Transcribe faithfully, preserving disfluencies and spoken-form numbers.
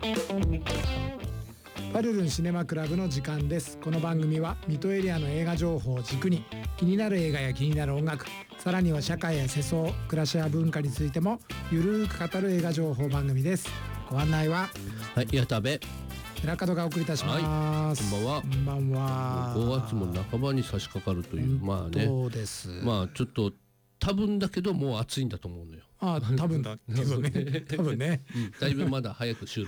パルルンシネマクラブの時間です。この番組は水戸エリアの映画情報を軸に気になる映画や気になる音楽、さらには社会や世相、暮らしや文化についてもゆるーく語る映画情報番組です。ご案内ははい矢田部寺門がお送りいたします、 はい、こんばんは。 こんばんは。 ごがつも半ばに差し掛かるという、まあね、 そうです。 まあちょっと多分だけどもう暑いんだと思うのよ。 ああ多分だけどね多分ね、 うん、だいぶまだ早く収録